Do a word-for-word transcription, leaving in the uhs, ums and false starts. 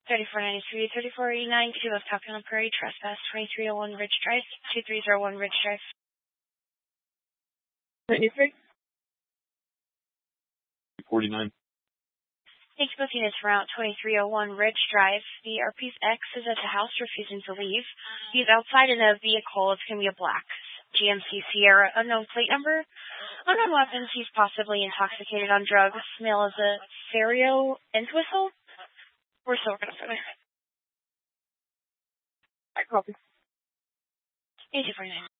thirty-four ninety-three, thirty-four eighty-nine, Key West Tapiola Prairie, trespass, twenty-three oh one Ridge Drive, two three zero one Ridge Drive. ninety-three. forty-nine. Thanks, both units for Route twenty-three oh one Ridge Drive. The R P's X is at the house refusing to leave. He's outside in a vehicle. It's going to be a black G M C Sierra, unknown plate number. Unknown weapons. He's possibly intoxicated on drugs. Male is a stereo and whistle. We're still working on it. I copy. eighty-two forty-nine.